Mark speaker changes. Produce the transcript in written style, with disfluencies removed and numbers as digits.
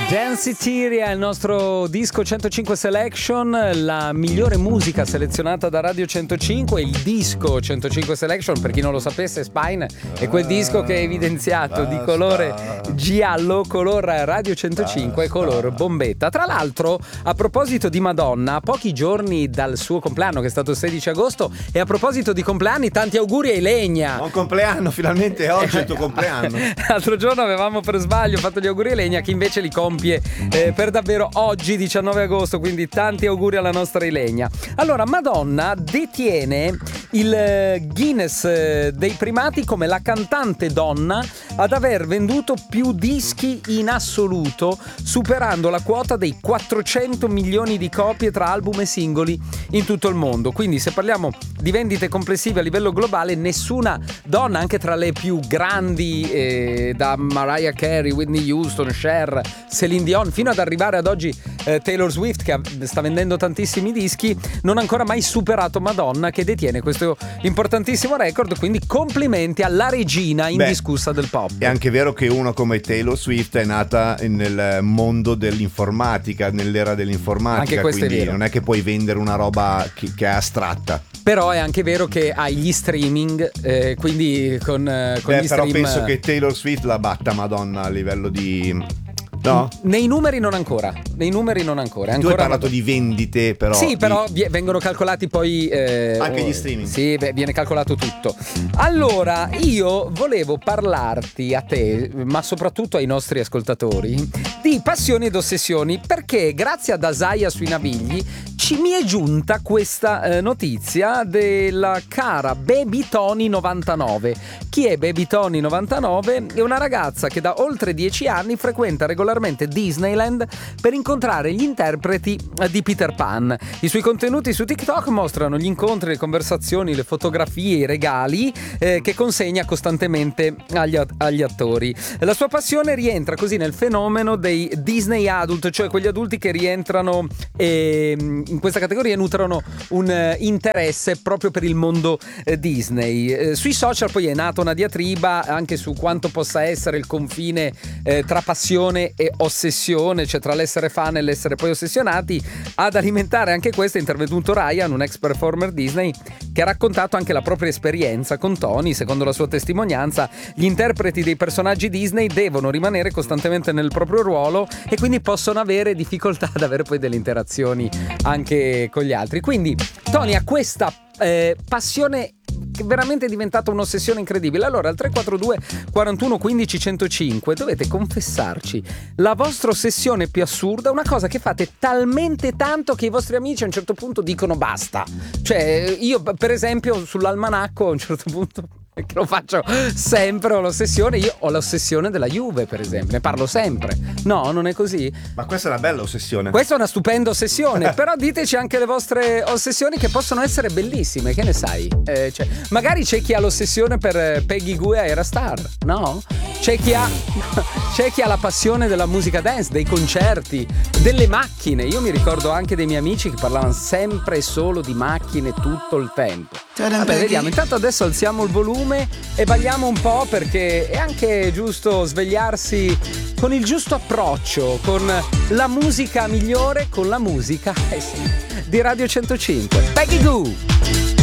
Speaker 1: Dance Italia, il nostro disco 105 Selection, la migliore musica selezionata da Radio 105. Il disco 105 Selection, per chi non lo sapesse, Spine è quel disco che è evidenziato di colore giallo, color Radio 105 e color bombetta. Tra l'altro, a proposito di Madonna, a pochi giorni dal suo compleanno, che è stato il 16 agosto, e a proposito di compleanni, tanti auguri a Ilenia.
Speaker 2: Buon compleanno, finalmente oggi è il tuo compleanno.
Speaker 1: L'altro giorno avevamo per sbaglio fatto gli auguri a Ilenia, che invece li compie per davvero oggi 19 agosto, quindi tanti auguri alla nostra Ilenia. Allora, Madonna detiene il Guinness dei primati come la cantante donna ad aver venduto più dischi in assoluto, superando la quota dei 400 milioni di copie tra album e singoli in tutto il mondo. Quindi se parliamo di vendite complessive a livello globale, nessuna donna, anche tra le più grandi, da Mariah Carey, Whitney Houston, Cher, Celine Dion, fino ad arrivare ad oggi Taylor Swift, che sta vendendo tantissimi dischi, non ha ancora mai superato Madonna, che detiene questo importantissimo record. Quindi complimenti alla regina indiscussa del pop.
Speaker 2: È anche vero che uno come Taylor Swift è nata nel mondo dell'informatica, nell'era dell'informatica,
Speaker 1: anche questo
Speaker 2: quindi
Speaker 1: è vero.
Speaker 2: Non è che puoi vendere una roba che è astratta.
Speaker 1: Però è anche vero che hai gli streaming, quindi con gli
Speaker 2: però
Speaker 1: stream.
Speaker 2: Penso che Taylor Swift la batta Madonna a livello di... No?
Speaker 1: Nei numeri non ancora.
Speaker 2: Tu hai parlato di vendite, però.
Speaker 1: Sì, però vengono calcolati poi
Speaker 2: anche gli streaming.
Speaker 1: Sì, viene calcolato tutto. Allora, io volevo parlarti a te, ma soprattutto ai nostri ascoltatori, di passioni ed ossessioni, perché grazie ad Asaia sui Navigli mi è giunta questa notizia della cara Baby Tony 99. Chi è Baby Tony 99? È una ragazza che da oltre 10 anni frequenta regolarmente Disneyland per incontrare gli interpreti di Peter Pan. I suoi contenuti su TikTok mostrano gli incontri, le conversazioni, le fotografie, i regali che consegna costantemente agli attori. La sua passione rientra così nel fenomeno dei Disney Adult, cioè quegli adulti che rientrano in questa categoria e nutrono un interesse proprio per il mondo Disney. Sui social poi è nata una diatriba anche su quanto possa essere il confine tra passione e ossessione, cioè tra l'essere fan e l'essere poi ossessionati. Ad alimentare anche questo è intervenuto Ryan, un ex performer Disney, che ha raccontato anche la propria esperienza con Tony. Secondo la sua testimonianza, gli interpreti dei personaggi Disney devono rimanere costantemente nel proprio ruolo e quindi possono avere difficoltà ad avere poi delle interazioni anche con gli altri. Quindi Tony ha questa passione che veramente è diventata un'ossessione incredibile. Allora al 342 41 15 105 dovete confessarci la vostra ossessione più assurda, una cosa che fate talmente tanto che i vostri amici a un certo punto dicono basta. Cioè io per esempio sull'almanacco a un certo punto, che lo faccio sempre, ho l'ossessione. Io ho l'ossessione della Juve, per esempio, ne parlo sempre. No, non è così?
Speaker 2: Ma questa è una bella ossessione.
Speaker 1: Questa è una stupenda ossessione. Però diteci anche le vostre ossessioni, che possono essere bellissime, che ne sai? Cioè, magari c'è chi ha l'ossessione per Peggy Gue a Aerostar, no? C'è chi ha la passione della musica dance, dei concerti, delle macchine. Io mi ricordo anche dei miei amici che parlavano sempre e solo di macchine tutto il tempo. Vabbè, vediamo. Intanto adesso alziamo il volume e balliamo un po', perché è anche giusto svegliarsi con il giusto approccio, con la musica migliore, con la musica di Radio 105. Peggy Goo!